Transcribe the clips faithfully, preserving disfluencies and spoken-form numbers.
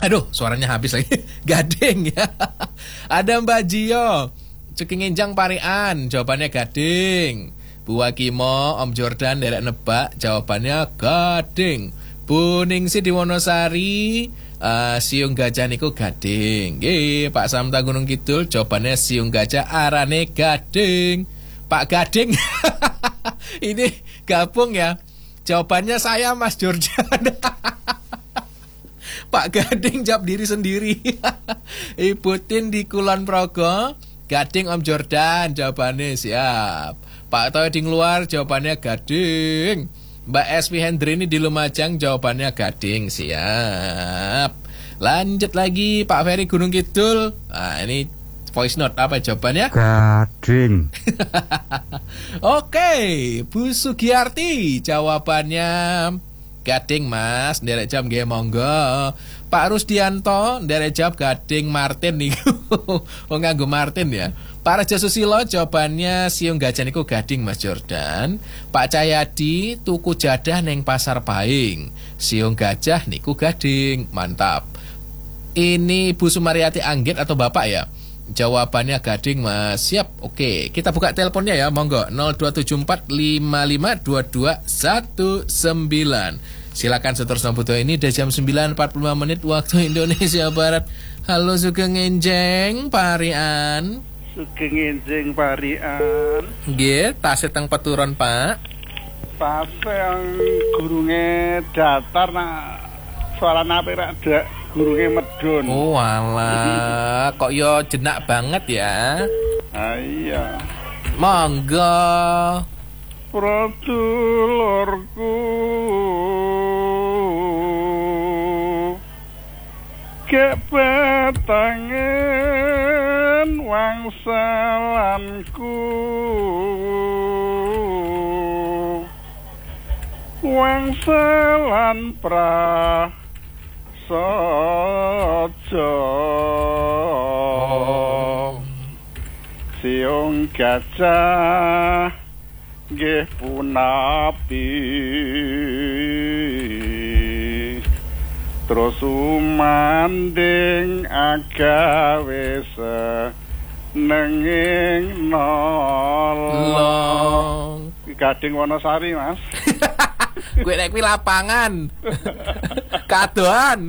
Aduh, suaranya habis lagi. Gading ya. Ada Mbak Jio, Cukinginjang Parian, jawabannya gading. Bu Wakimo, Om Jordan derek nebak, jawabannya gading. Bu Ningsi di Wonosari, uh, siung gajah niku gading. Nggih, Pak Samta Gunung Kidul, jawabannya siung gajah arane gading. Pak Gading. Ini gabung ya. Jawabannya saya Mas Jordan. Pak Gading jawab diri sendiri. Ibu Tin di Kulon Progo, gading Om Jordan, jawabannya siap. Pak Toy di luar, jawabannya gading. Mbak Eswi Hendrini di Lumajang, jawabannya gading, siap. Lanjut lagi Pak Ferry Gunung Kidul. Nah ini voice note, apa jawabannya? Gading. Oke, Bu Sugiyarti, jawabannya gading Mas, nderek jam nggih monggo. Pak Rusdianto nderek jawab gading Martin niku. Oh nganggo Martin ya. Pak Raja Susilo jawabannya siung gajah niku gading Mas Jordan. Pak Cahyadi tuku jadah neng Pasar Paing. Siung gajah niku gading. Mantap. Ini Bu Sumaryati Anggit atau Bapak ya? Jawabannya gading Mas. Siap. Oke, kita buka teleponnya ya. Monggo nol dua tujuh empat lima lima dua dua satu sembilan. Silakan seterusnya butuh ini udah jam sembilan empat puluh lima menit waktu Indonesia Barat. Halo Sugeng Enjeng Parian. Sugeng Enjeng Parian. Nggih, tasih teng Peturon, Pak. Tase yang gurunge datar nak suara nape rak dak gurunge medun. Oh alah, kok yo jenak banget ya. Ah iya. Monggo. Produlurku kepetangen wangsalanku wangsalan pra sojo siung gajah nggih punapi terus umanding agawe senenging nolong. Gading Wonosari Mas. Gue nek kuwi lapangan. Kadoan.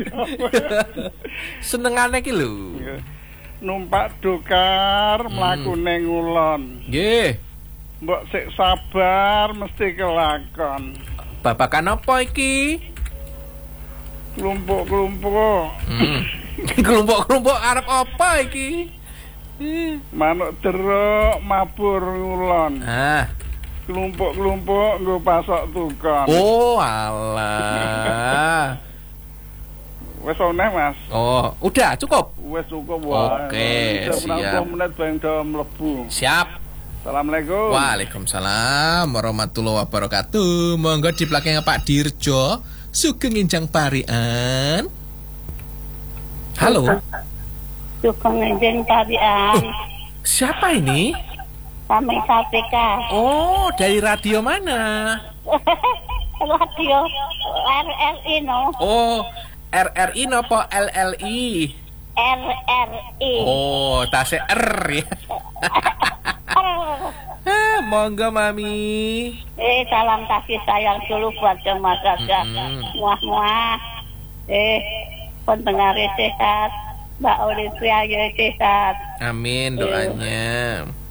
Senengane ki lho. Numpak dokar mlaku ning ngulon. Nggih. Mbok sik sabar mesti kelakon. Babakan apa iki? Kelompok-kelompok. Hmm. Kelompok-kelompok arep apa iki? Manuk jeruk mabur ngulon. Ah. Kelompok-kelompok nggo pasok tukon. Oh alah. Wes oneh Mas. Oh, udah cukup. Wes cukup wae. Oke, siap. Menit bang do mlebu. Siap. Assalamualaikum. Waalaikumsalam warahmatullahi wabarakatuh. Monggo di belakang Pak Dirjo, Sugeng Enjang Parian. Halo. Sugeng Enjang Parian. Siapa ini? Kami K P K. Oh, dari radio mana? Radio R R I no. Oh, R R I nopo L L I? R R I. Oh, tase R ya. Ah, monggo Mami. Eh, salam kasih sayang dulu buat yang masyarakat. Muah-muah. Eh, pendengar sehat. Mbak Olivia sehat. Amin doanya.